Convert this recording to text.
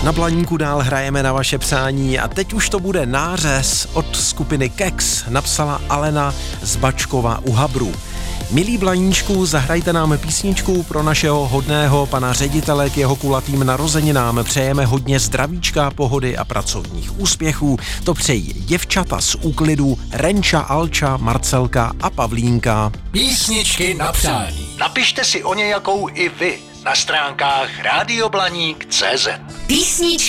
Na Blaníku dál hrajeme na vaše přání a teď už to bude nářez od skupiny Kex, napsala Alena z Bačkova u Habru. Milí Blaníčku, zahrajte nám písničku pro našeho hodného pana ředitele k jeho kulatým narozeninám. Přejeme hodně zdravíčka, pohody a pracovních úspěchů. To přejí děvčata z Úklidu, Renča, Alča, Marcelka a Pavlínka. Písničky na přání. Napište si o nějakou i vy na stránkách radioblaník.cz. Písničky